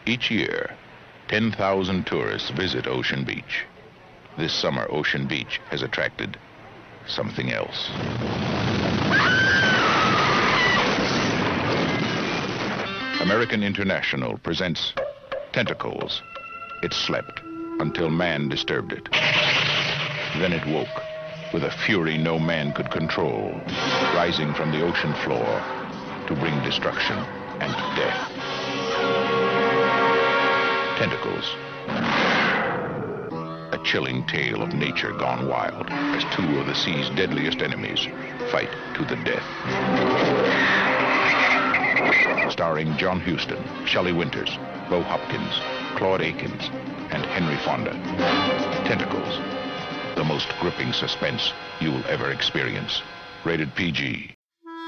Each year, 10,000 tourists visit Ocean Beach. This summer, Ocean Beach has attracted something else. American International presents Tentacles. It slept until man disturbed it. Then it woke with a fury no man could control, rising from the ocean floor to bring destruction and death. Tentacles. A chilling tale of nature gone wild as two of the sea's deadliest enemies fight to the death. Starring John Huston, Shelley Winters, Bo Hopkins, Claude Akins, and Henry Fonda. Tentacles. The most gripping suspense you'll ever experience. Rated PG.